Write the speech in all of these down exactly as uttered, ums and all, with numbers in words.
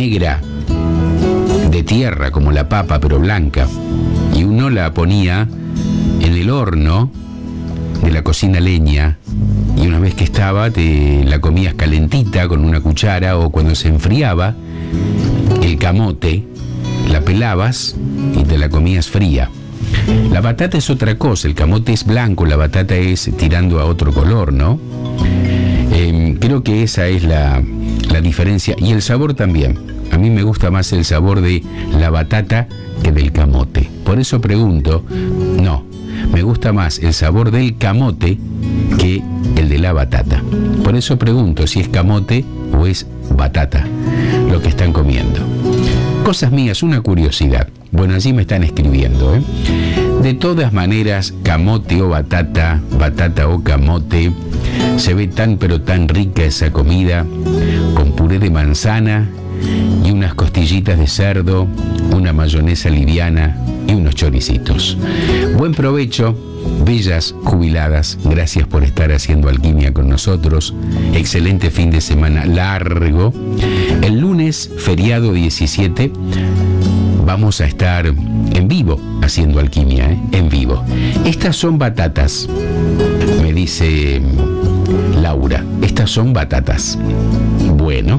negra, de tierra, como la papa, pero blanca. Y uno la ponía en el horno de la cocina leña, y una vez que estaba, te la comías calentita con una cuchara, o cuando se enfriaba, el camote, la pelabas y te la comías fría. La batata es otra cosa, el camote es blanco, la batata es tirando a otro color, ¿no? Eh, creo que esa es la, la diferencia, y el sabor también. A mí me gusta más el sabor de la batata que del camote. Por eso pregunto, no, me gusta más el sabor del camote que el de la batata. Por eso pregunto si es camote o es batata lo que están comiendo. Cosas mías, una curiosidad. Bueno, allí me están escribiendo, ¿eh? De todas maneras, camote o batata, batata o camote, se ve tan pero tan rica esa comida, con puré de manzana y unas costillitas de cerdo, una mayonesa liviana y unos choricitos. Buen provecho, bellas jubiladas, gracias por estar haciendo alquimia con nosotros. Excelente fin de semana largo. El lunes, feriado diecisiete, vamos a estar en vivo haciendo alquimia, ¿eh? En vivo. Estas son batatas, me dice Laura. Estas son batatas. Bueno,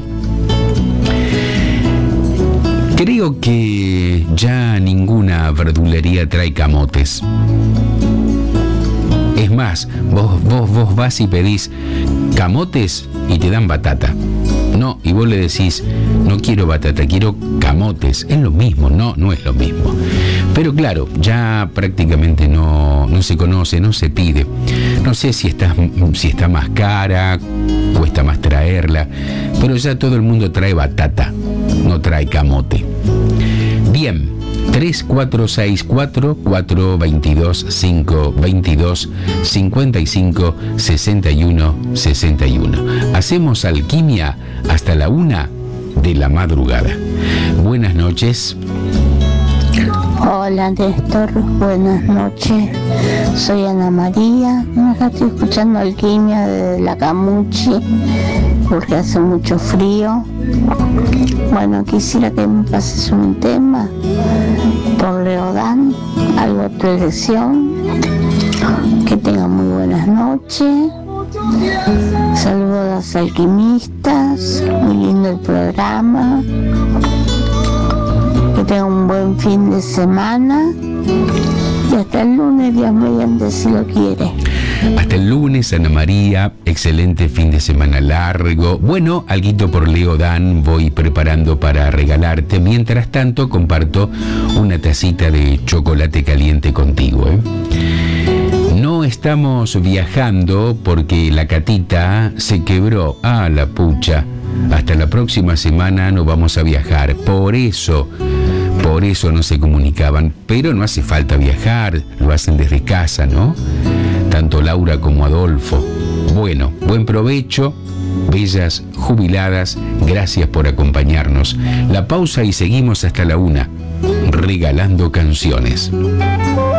creo que ya ninguna verdulería trae camotes. Es más, vos, vos, vos vas y pedís camotes y te dan batata. No, y vos le decís, no quiero batata, quiero camotes. Es lo mismo, no, no es lo mismo. Pero claro, ya prácticamente no, no se conoce, no se pide. No sé si está, si está más cara, cuesta más traerla, pero ya todo el mundo trae batata, no trae camote. Bien, tres cuatro seis cuatro, cuatro dos dos, cinco dos dos, cinco cinco, seis uno, seis uno. Hacemos alquimia hasta la una de la madrugada. Buenas noches. Hola Néstor, buenas noches. Soy Ana María. Acá estoy escuchando alquimia de la Camuchi porque hace mucho frío. Bueno, quisiera que me pases un tema por Leodán, algo de tu elección. Que tengan muy buenas noches. Saludos a los alquimistas, muy lindo el programa. Que tengan un buen fin de semana. Y hasta el lunes, Dios mediante, si lo quiere. Hasta el lunes, Ana María, excelente fin de semana largo. Bueno, alguito por Leodán voy preparando para regalarte. Mientras tanto, comparto una tacita de chocolate caliente contigo, ¿eh? No estamos viajando porque la catita se quebró. Ah, la pucha. Hasta la próxima semana no vamos a viajar. Por eso, por eso no se comunicaban. Pero no hace falta viajar, lo hacen desde casa, ¿no? Tanto Laura como Adolfo. Bueno, buen provecho, bellas jubiladas, gracias por acompañarnos. La pausa y seguimos hasta la una, regalando canciones.